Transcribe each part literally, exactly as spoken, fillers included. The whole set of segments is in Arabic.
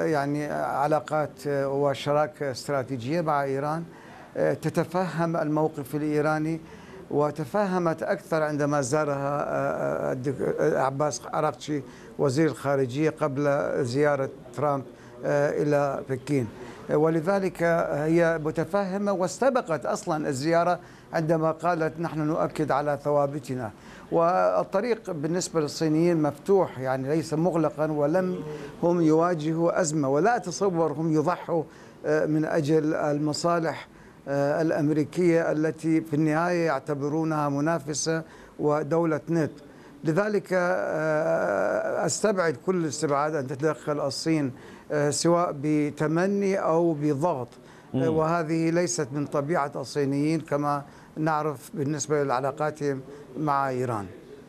يعني علاقات وشراكة استراتيجية مع إيران، تتفهم الموقف الإيراني وتفهمت أكثر عندما زارها عباس أراغشي وزير الخارجية قبل زيارة ترامب إلى بكين، ولذلك هي متفهمة واستبقت أصلا الزيارة عندما قالت نحن نؤكد على ثوابتنا. والطريق بالنسبة للصينيين مفتوح، يعني ليس مغلقا، ولم هم يواجهوا أزمة، ولا أتصور هم يضحوا من أجل المصالح الأمريكية التي في النهاية يعتبرونها منافسة ودولة نت. لذلك أستبعد كل الاستبعاد أن تتدخل الصين سواء بتمني أو بضغط، وهذه ليست من طبيعة الصينيين كما نعرف بالنسبة لعلاقاتهم مع إيران.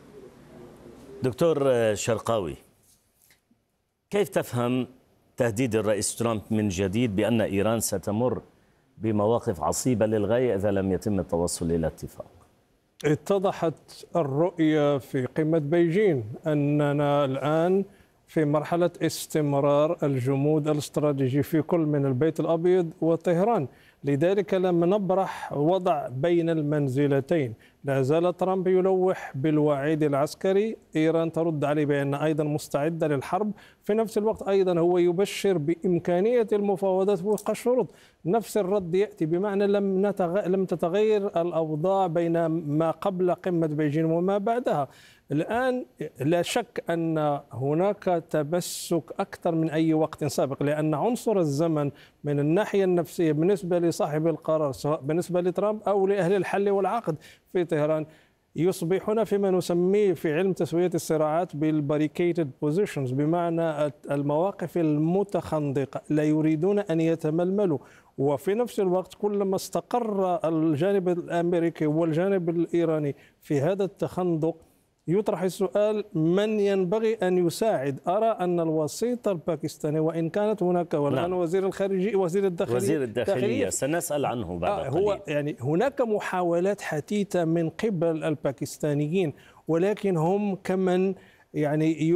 دكتور شرقاوي، كيف تفهم تهديد الرئيس ترامب من جديد بأن إيران ستمر بمواقف عصيبة للغاية إذا لم يتم التوصل إلى اتفاق؟ اتضحت الرؤية في قمة بيجين أننا الآن في مرحلة استمرار الجمود الاستراتيجي في كل من البيت الأبيض وطهران، لذلك لم نبرح وضع بين المنزلتين. لا زال ترامب يلوح بالوعيد العسكري، إيران ترد عليه بأن أيضا مستعدة للحرب، في نفس الوقت أيضا هو يبشر بإمكانية المفاوضات وفق الشروط. نفس الرد يأتي، بمعنى لم نتغ... لم تتغير الأوضاع بين ما قبل قمة بيجين وما بعدها. الآن لا شك أن هناك تمسك أكثر من أي وقت سابق، لأن عنصر الزمن من الناحية النفسية بالنسبة لصاحب القرار سواء بالنسبة لترامب أو لأهل الحل والعقد في طهران يصبحون فيما نسميه في علم تسوية الصراعات بالباريكيتد بوزيشنز، بمعنى المواقف المتخندقة، لا يريدون أن يتململوا. وفي نفس الوقت كلما استقر الجانب الأمريكي والجانب الإيراني في هذا التخندق يطرح السؤال من ينبغي أن يساعد. أرى أن الوسيط الباكستاني، وإن كانت هناك والآن وزير الخارجية وزير الداخلية وزير الداخلية سنسأل عنه بعد قليل. هو يعني هناك محاولات حثيثة من قبل الباكستانيين، ولكن هم كمن يعني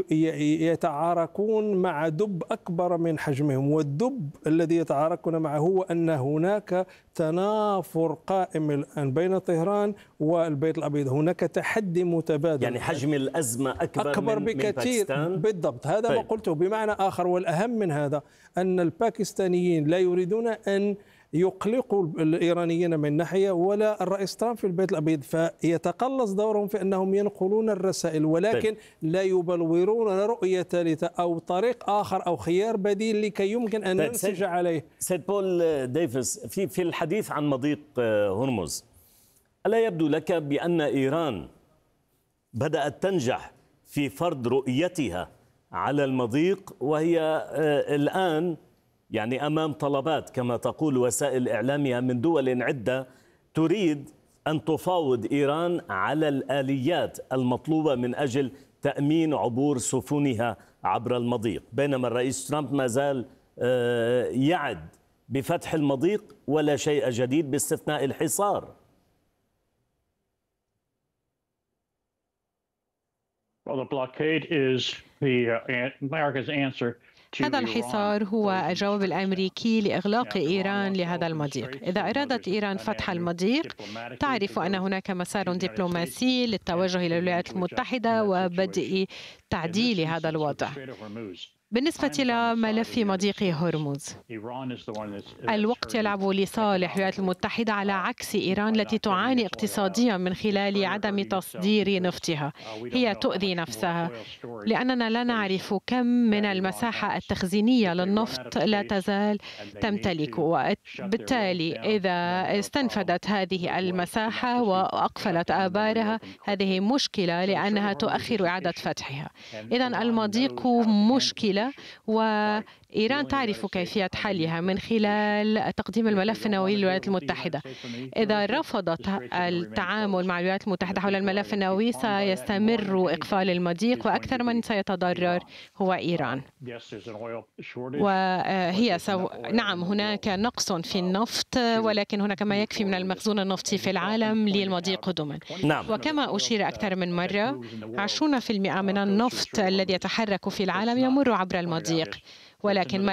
يتعاركون مع دب أكبر من حجمهم، والدب الذي يتعاركون معه هو أن هناك تنافر قائم الآن بين طهران والبيت الأبيض، هناك تحدي متبادل، يعني حجم الأزمة أكبر, أكبر من بكثير من باكستان. بالضبط، هذا طيب. ما قلته. بمعنى آخر والأهم من هذا أن الباكستانيين لا يريدون أن يقلقوا الإيرانيين من ناحية ولا الرئيس ترامب في البيت الأبيض، فيتقلص دورهم في أنهم ينقلون الرسائل، ولكن طيب. لا يبلورون رؤية ثالثة أو طريق آخر أو خيار بديل لكي يمكن أن طيب. ننسج عليه. سيد بول ديفيس، في في الحديث عن مضيق هرمز، ألا يبدو لك بأن إيران بدأت تنجح في فرض رؤيتها على المضيق، وهي الآن يعني أمام طلبات كما تقول وسائل إعلامها من دول عدة تريد أن تفاوض إيران على الآليات المطلوبة من أجل تأمين عبور سفنها عبر المضيق، بينما الرئيس ترامب ما زال يعد بفتح المضيق ولا شيء جديد باستثناء الحصار؟ Well, the blockade is the America's answer. هذا الحصار هو الجواب الأمريكي لإغلاق إيران لهذا المضيق. إذا أرادت إيران فتح المضيق تعرف أن هناك مسار دبلوماسي للتوجه إلى الولايات المتحدة وبدء تعديل هذا الوضع. بالنسبة لملف مضيق هرمز، الوقت يلعب لصالح الولايات المتحدة على عكس إيران التي تعاني اقتصاديا من خلال عدم تصدير نفطها. هي تؤذي نفسها لأننا لا نعرف كم من المساحة التخزينية للنفط لا تزال تمتلك، وبالتالي إذا استنفدت هذه المساحة وأقفلت آبارها هذه مشكلة لأنها تؤخر إعادة فتحها. إذن المضيق مشكلة وإيران تعرف كيفية حلها من خلال تقديم الملف النووي للولايات المتحدة. إذا رفضت التعامل مع الولايات المتحدة حول الملف النووي سيستمر إقفال المضيق، وأكثر من سيتضرر هو إيران. وهي سو... نعم هناك نقص في النفط، ولكن هناك ما يكفي من المخزون النفطي في العالم للمضيق قدما. نعم. وكما أشير أكثر من مرة، عشرين بالمئة من النفط الذي يتحرك في العالم يمر عبر المضيق، ولكن